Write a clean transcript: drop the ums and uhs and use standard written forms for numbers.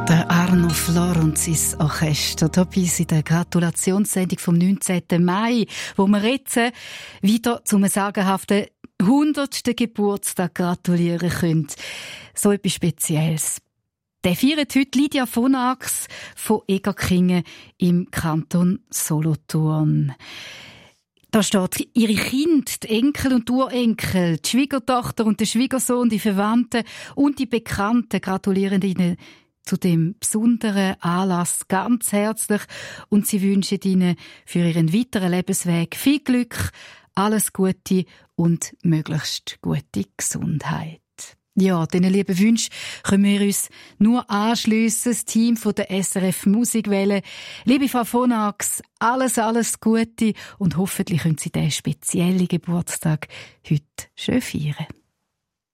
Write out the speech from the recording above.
Der Arno Florenz Orchester. Dabei in der Gratulationssendung vom 19. Mai, wo wir jetzt wieder zum sagenhaften 100. Geburtstag gratulieren können. So etwas Spezielles. Der feiert heute Lydia von Arx von Egerkingen im Kanton Solothurn. Da steht, ihre Kinder, die Enkel und die Urenkel, die Schwiegertochter und der Schwiegersohn, die Verwandten und die Bekannten gratulieren ihnen zu dem besonderen Anlass ganz herzlich und sie wünschen ihnen für ihren weiteren Lebensweg viel Glück, alles Gute und möglichst gute Gesundheit. Ja, diesen lieben Wünschen können wir uns nur anschliessen, das Team von der SRF Musikwelle. Liebe Frau von Arx, alles Gute und hoffentlich können Sie diesen speziellen Geburtstag heute schön feiern.